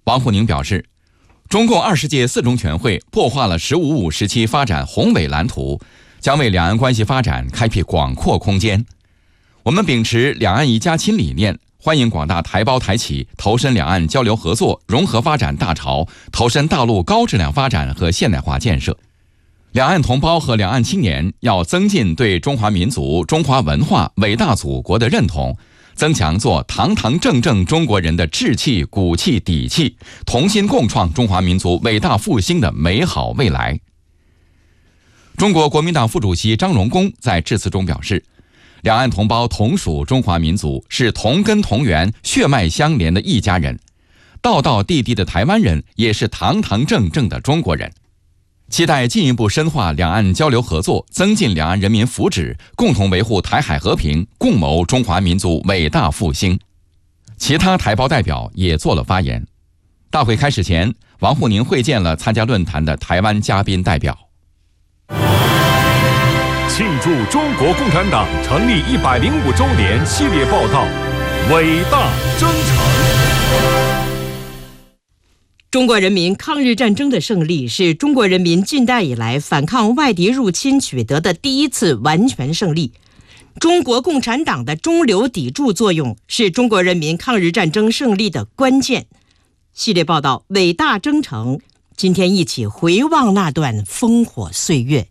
王沪宁表示，中共20届四中全会擘画了“15+5”时期发展宏伟蓝图，将为两岸关系发展开辟广阔空间。我们秉持两岸一家亲理念，欢迎广大台胞台企投身两岸交流合作、融合发展大潮，投身大陆高质量发展和现代化建设。两岸同胞和两岸青年要增进对中华民族、中华文化、伟大祖国的认同，增强做堂堂正正中国人的志气、骨气、底气，同心共创中华民族伟大复兴的美好未来。中国国民党副主席张荣恭在致辞中表示，两岸同胞同属中华民族，是同根同源、血脉相连的一家人，道道地地的台湾人也是堂堂正正的中国人。期待进一步深化两岸交流合作，增进两岸人民福祉，共同维护台海和平，共谋中华民族伟大复兴。其他台胞代表也做了发言。大会开始前，王沪宁会见了参加论坛的台湾嘉宾代表。 庆祝中国共产党成立105周年系列报道，伟大征程。 中国人民抗日战争的胜利是中国人民近代以来反抗外敌入侵取得的第一次完全胜利。中国共产党的中流砥柱作用是中国人民抗日战争胜利的关键。系列报道《伟大征程》，今天一起回望那段烽火岁月。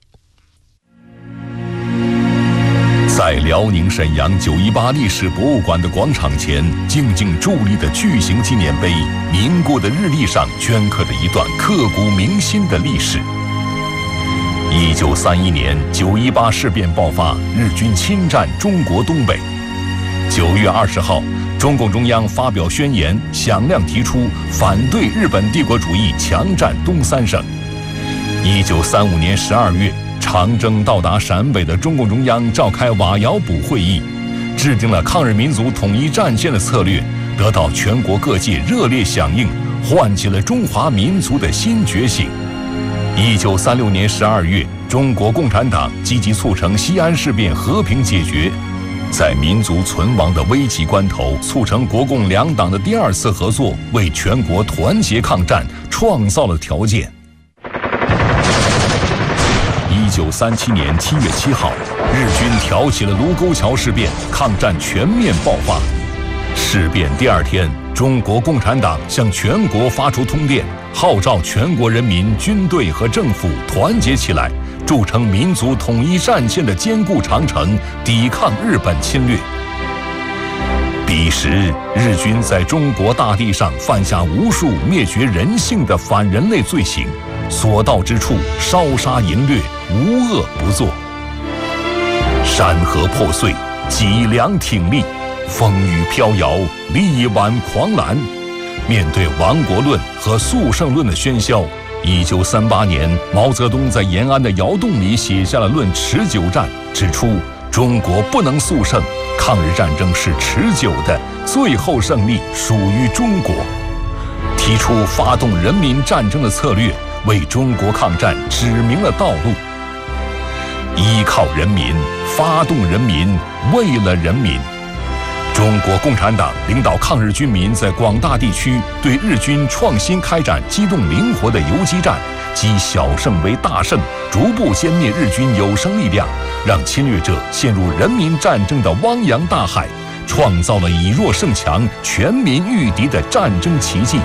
在辽宁沈阳918历史博物馆的广场前，静静伫立的巨型纪念碑，凝固的日历上镌刻着一段刻骨铭心的历史。1931年918事变爆发，日军侵占中国东北。9月20号，中共中央发表宣言，响亮提出反对日本帝国主义强占东三省。1935年12月，长征到达陕北的中共中央召开瓦窑堡会议，制定了抗日民族统一战线的策略，得到全国各界热烈响应，唤起了中华民族的新觉醒。1936年12月，中国共产党积极促成西安事变和平解决，在民族存亡的危急关头，促成国共两党的第二次合作，为全国团结抗战创造了条件。1937年7月7号，日军挑起了卢沟桥事变，抗战全面爆发。事变第二天，中国共产党向全国发出通电，号召全国人民、军队和政府团结起来，筑成民族统一战线的坚固长城，抵抗日本侵略。彼时，日军在中国大地上犯下无数灭绝人性的反人类罪行，所到之处烧杀淫掠，无恶不作。山河破碎，脊梁挺立，风雨飘摇，力挽狂澜。面对亡国论和速胜论的喧嚣，1938年，毛泽东在延安的窑洞里写下了《论持久战》，指出中国不能速胜，抗日战争是持久的，最后胜利属于中国。提出发动人民战争的策略，为中国抗战指明了道路。依靠人民，发动人民，为了人民。中国共产党领导抗日军民在广大地区对日军创新开展机动灵活的游击战，积小胜为大胜，逐步歼灭日军有生力量，让侵略者陷入人民战争的汪洋大海，创造了以弱胜强、全民御敌的战争奇迹。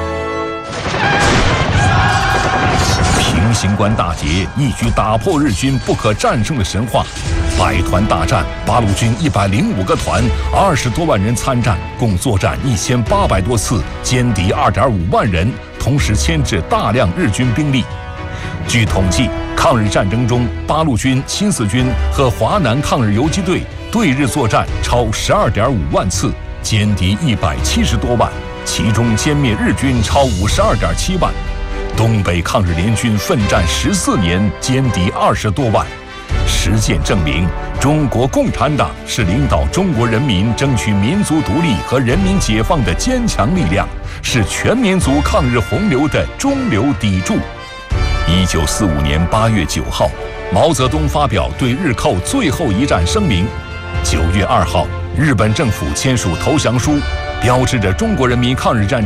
平型关大捷一举打破日军不可战胜的神话。百团大战，八路军105个团，20多万人参战，共作战1800多次，歼敌2.5万人，同时牵制大量日军兵力。据统计，抗日战争中，八路军、新四军和华南抗日游击队对日作战超12.5万次，歼敌170多万，其中歼灭日军超52.7万。东北抗日联军奋战14年，歼敌20多万。实践证明，中国共产党是领导中国人民争取民族独立和人民解放的坚强力量，是全民族抗日洪流的中流砥柱。1945年8月9号，毛泽东发表对日寇最后一战声明。9月2号，日本政府签署投降书，标志着中国人民抗日战争